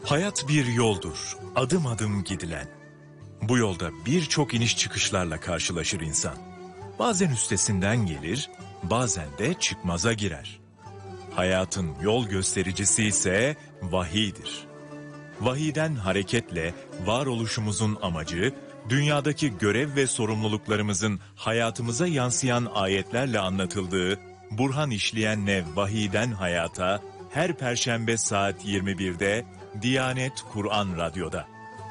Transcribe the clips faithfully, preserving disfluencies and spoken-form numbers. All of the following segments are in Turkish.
Hayat bir yoldur, adım adım gidilen. Bu yolda birçok iniş çıkışlarla karşılaşır insan. Bazen üstesinden gelir, bazen de çıkmaza girer. Hayatın yol göstericisi ise vahiydir. Vahiyden hareketle varoluşumuzun amacı, dünyadaki görev ve sorumluluklarımızın hayatımıza yansıyan ayetlerle anlatıldığı Burhan işleyenle Vahiyden Hayata her Perşembe saat yirmi birde Diyanet Kur'an Radyo'da.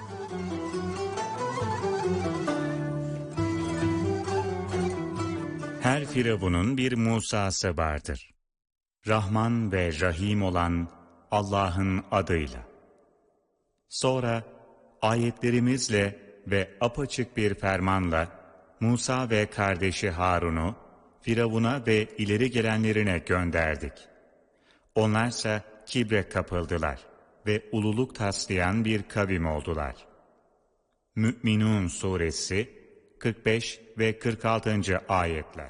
Her firavunun bir Musa'sı vardır. Rahman ve Rahim olan Allah'ın adıyla. Sonra ayetlerimizle ve apaçık bir fermanla Musa ve kardeşi Harun'u Firavun'a ve ileri gelenlerine gönderdik. Onlarsa kibre kapıldılar ve ululuk taslayan bir kavim oldular. Mü'minun suresi kırk beş ve kırk altıncı ayetler.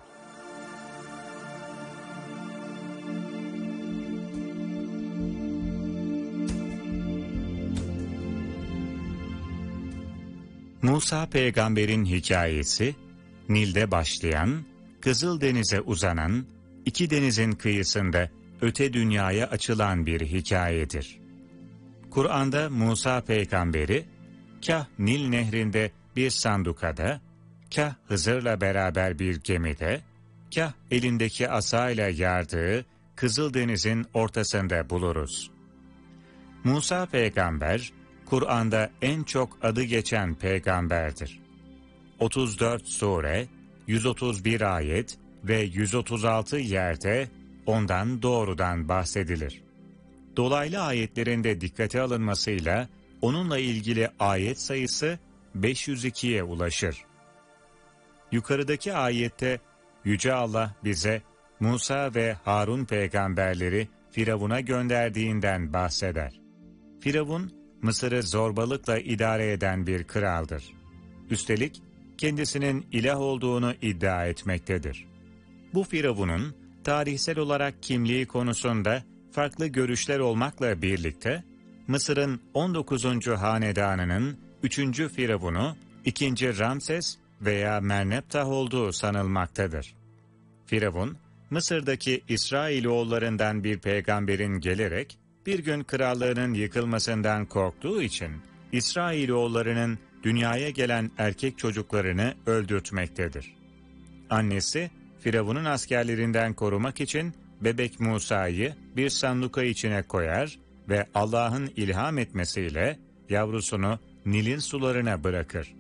Musa peygamberin hikayesi, Nil'de başlayan, Kızıldeniz'e uzanan, iki denizin kıyısında öte dünyaya açılan bir hikayedir. Kur'an'da Musa peygamberi, kah Nil nehrinde bir sandukada, kah Hızır'la beraber bir gemide, kah elindeki asayla yardığı Kızıldeniz'in ortasında buluruz. Musa peygamber, Kur'an'da en çok adı geçen peygamberdir. otuz dört sure, yüz otuz bir ayet ve yüz otuz altı yerde ondan doğrudan bahsedilir. Dolaylı ayetlerinde dikkate alınmasıyla onunla ilgili ayet sayısı beş yüz ikiye ulaşır. Yukarıdaki ayette Yüce Allah bize Musa ve Harun peygamberleri Firavun'a gönderdiğinden bahseder. Firavun, Mısır'ı zorbalıkla idare eden bir kraldır. Üstelik kendisinin ilah olduğunu iddia etmektedir. Bu Firavun'un tarihsel olarak kimliği konusunda farklı görüşler olmakla birlikte, Mısır'ın on dokuzuncu hanedanının üçüncü Firavun'u ikinci Ramses veya Merneptah olduğu sanılmaktadır. Firavun, Mısır'daki İsrailoğullarından bir peygamberin gelerek, bir gün krallığının yıkılmasından korktuğu için, İsrailoğullarının dünyaya gelen erkek çocuklarını öldürtmektedir. Annesi, Firavun'un askerlerinden korumak için bebek Musa'yı bir sanduka içine koyar ve Allah'ın ilham etmesiyle yavrusunu Nil'in sularına bırakır.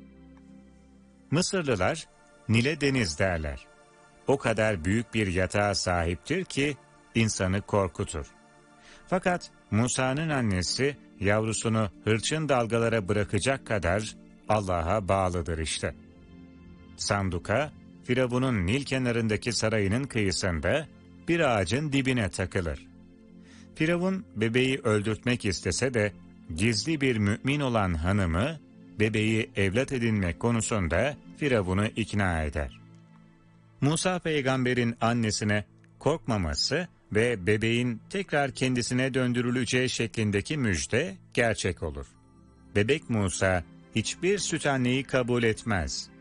Mısırlılar, Nil'e deniz derler. O kadar büyük bir yatağa sahiptir ki insanı korkutur. Fakat Musa'nın annesi yavrusunu hırçın dalgalara bırakacak kadar Allah'a bağlıdır işte. Sanduka, Firavun'un Nil kenarındaki sarayının kıyısında bir ağacın dibine takılır. Firavun bebeği öldürtmek istese de gizli bir mümin olan hanımı bebeği evlat edinmek konusunda Firavun'u ikna eder. Musa peygamberin annesine korkmaması ve bebeğin tekrar kendisine döndürüleceği şeklindeki müjde gerçek olur. Bebek Musa hiçbir süt anneyi kabul etmez